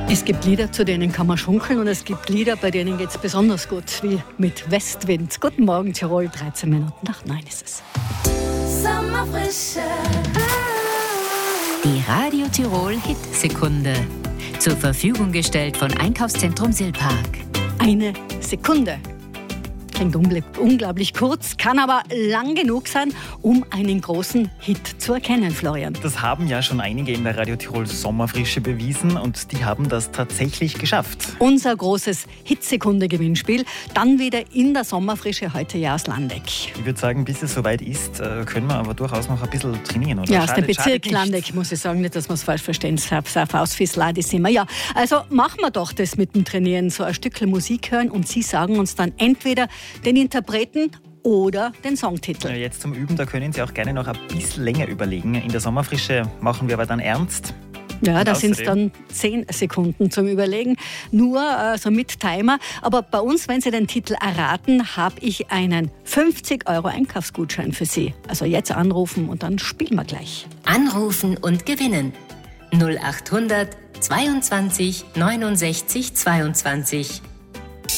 Es gibt Lieder, zu denen kann man schunkeln, und es gibt Lieder, bei denen geht es besonders gut, wie mit Westwind. Guten Morgen, Tirol, 13 Minuten nach 9 ist es. Sommerfrische. Die Radio Tirol Hitsekunde. Zur Verfügung gestellt von Einkaufszentrum Silpark. Eine Sekunde. Klingt unglaublich kurz, kann aber lang genug sein, um einen großen Hit zu erkennen, Florian. Das haben ja schon einige in der Radio Tirol Sommerfrische bewiesen und die haben das tatsächlich geschafft. Unser großes Hitsekunde-Gewinnspiel, dann wieder in der Sommerfrische, heute ja aus Landeck. Ich würde sagen, bis es soweit ist, können wir aber durchaus noch ein bisschen trainieren, oder? Ja, aus dem Bezirk Landeck, muss ich sagen, nicht, dass wir es falsch verstehen. Faustfissladi sind wir. Ja, also machen wir doch das mit dem Trainieren, so ein Stückchen Musik hören und Sie sagen uns dann entweder den Interpreten oder den Songtitel. Jetzt zum Üben, da können Sie auch gerne noch ein bisschen länger überlegen. In der Sommerfrische machen wir aber dann ernst. Ja, da sind es dann 10 Sekunden zum Überlegen, nur so mit Timer. Aber bei uns, wenn Sie den Titel erraten, habe ich einen 50 € Einkaufsgutschein für Sie. Also jetzt anrufen und dann spielen wir gleich. Anrufen und gewinnen. 0800 22 69 22.